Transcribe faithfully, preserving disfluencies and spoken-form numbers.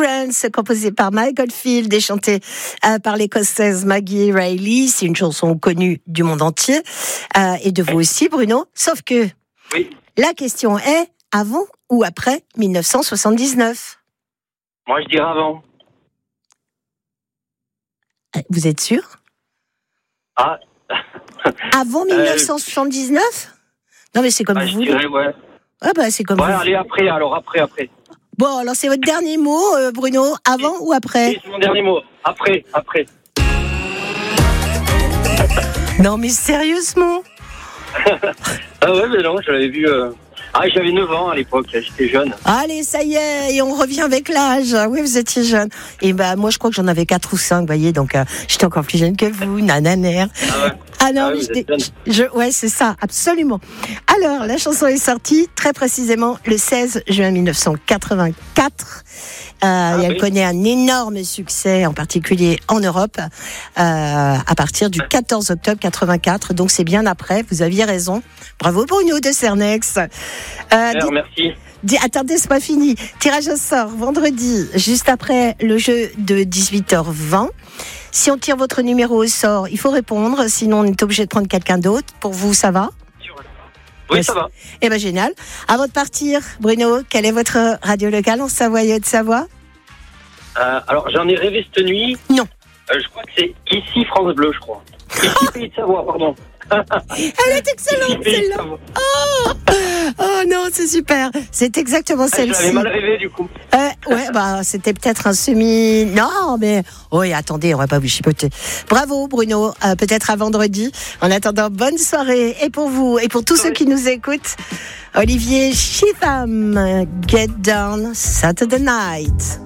Friends, composé par Mike Oldfield et chanté euh, par l'écossaise Maggie Reilly. C'est une chanson connue du monde entier euh, et de vous aussi, Bruno. Sauf que oui. La question est avant ou après dix-neuf cent soixante-dix-neuf? Moi, je dirais avant. Vous êtes sûr? Ah. Avant dix-neuf cent soixante-dix-neuf? Non, mais c'est comme ah, vous je voulez. dirais, ouais. Ah bah, c'est comme ouais, vous. allez, après, alors, après, après. Bon, alors c'est votre dernier mot, euh, Bruno. Avant ou après? Oui, c'est mon dernier mot. Après, après. Non, mais sérieusement? Ah ouais, mais non, je l'avais vu... Euh... Ah, j'avais neuf ans à l'époque, j'étais jeune. Allez, ça y est, et on revient avec l'âge. Oui, vous étiez jeune. Et ben, moi, je crois que j'en avais quatre ou cinq, vous voyez, donc euh, j'étais encore plus jeune que vous, nananère. Ah ouais. Ah non, ah ouais, mais vous je, êtes jeune. je, ouais, c'est ça, absolument. Alors, la chanson est sortie très précisément le seize juin mille neuf cent quatre-vingt-quatre. Euh, Ah, et elle oui. connaît un énorme succès, en particulier en Europe, euh, à partir du quatorze octobre quatre-vingt-quatre. Donc, c'est bien après, vous aviez raison. Bravo Bruno de Cernex. Euh, Super, dites- merci. Dis, attendez, c'est pas fini. Tirage au sort vendredi, juste après le jeu de dix-huit heures vingt. Si on tire votre numéro au sort, il faut répondre, sinon on est obligé de prendre quelqu'un d'autre. Pour vous, ça va? Oui, Yes. ça va. Eh ben génial. Avant de partir, Bruno, quelle est votre radio locale en Savoie et Haute-Savoie? Euh, alors, j'en ai rêvé cette nuit. Non. Euh, je crois que c'est ici France Bleu, je crois. Ici Pays de Savoie, pardon. Elle est excellente, Ici, Pays de celle-là. Savoie. Oh non, c'est super. C'est exactement Ah, je celle-ci. l'avais mal rêvé, du coup. Euh, ouais, bah, c'était peut-être un semi. Non, mais. Oui, attendez, on va pas vous chipoter. Bravo, Bruno. Euh, peut-être à vendredi. En attendant, bonne soirée. Et pour vous, et pour tous ceux qui nous écoutent, Olivier Chitham, Get Down Saturday Night.